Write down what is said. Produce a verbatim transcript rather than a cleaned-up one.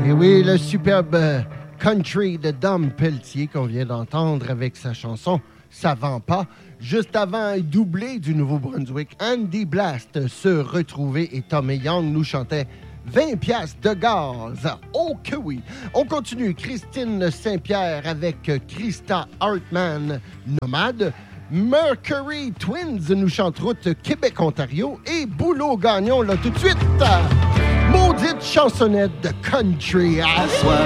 Et oui, le superbe country de Dom Pelletier qu'on vient d'entendre avec sa chanson « Ça vend pas ». Juste avant, un doublé du Nouveau-Brunswick, Andy Blast se retrouvait et Tommy Young nous chantait vingt piastres de gaz. Oh que oui! On continue. Christine Saint-Pierre avec Christa Hartman, Nomade. Mercury Twins nous chante route Québec-Ontario. Et Boulot Gagnon, là, tout de suite, maudite chansonnette de country. À soir,